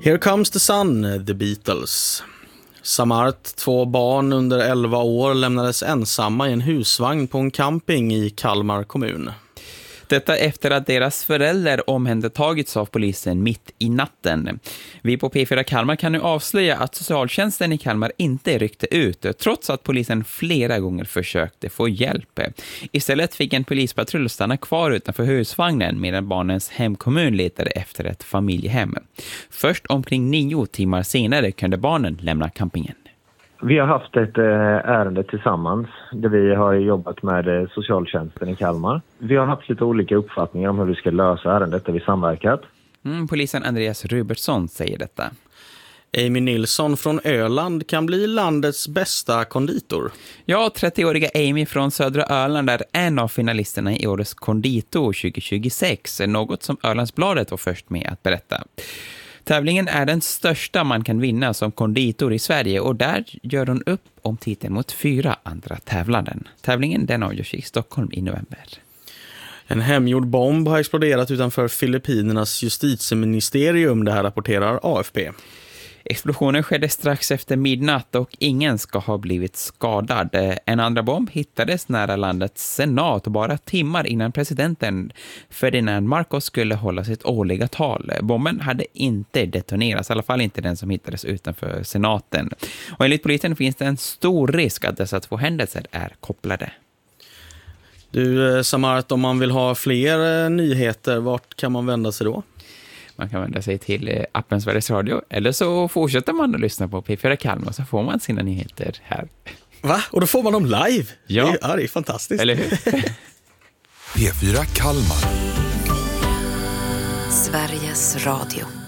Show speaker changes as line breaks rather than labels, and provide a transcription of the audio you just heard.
Here Comes the Sun, The Beatles. Samart, 2 barn under 11 år, lämnades ensamma i en husvagn på en camping i Kalmar kommun.
Detta efter att deras föräldrar omhändertagits av polisen mitt i natten. Vi på P4 Kalmar kan nu avslöja att socialtjänsten i Kalmar inte ryckte ut, trots att polisen flera gånger försökte få hjälp. Istället fick en polispatrull stanna kvar utanför husvagnen medan barnens hemkommun letade efter ett familjehem. Först omkring 9 timmar senare kunde barnen lämna campingen.
Vi har haft ett ärende tillsammans där vi har jobbat med socialtjänsten i Kalmar. Vi har haft lite olika uppfattningar om hur vi ska lösa ärendet där vi samverkat.
Polisen Andreas Rubertsson säger detta.
Amy Nilsson från Öland kan bli landets bästa konditor.
Ja, 30-åriga Amy från södra Öland är en av finalisterna i årets konditor 2026, något som Ölandsbladet var först med att berätta. Tävlingen är den största man kan vinna som konditor i Sverige och där gör hon upp om titeln mot 4 andra tävlanden. Tävlingen den avgörs i Stockholm i november.
En hemgjord bomb har exploderat utanför Filippinernas justitieministerium, det här rapporterar AFP.
Explosionen skedde strax efter midnatt och ingen ska ha blivit skadad. En andra bomb hittades nära landets senat bara timmar innan presidenten Ferdinand Marcos skulle hålla sitt årliga tal. Bomben hade inte detonerats, i alla fall inte den som hittades utanför senaten. Och enligt polisen finns det en stor risk att dessa 2 händelser är kopplade.
Du, Samart, om man vill ha fler nyheter, vart kan man vända sig då?
Man kan vända sig till appen Sveriges Radio eller så fortsätter man att lyssna på P4 Kalmar så får man sina nyheter här.
Va? Och då får man dem live?
Ja.
Det är fantastiskt.
Eller hur?
P4 Kalmar.
Sveriges Radio.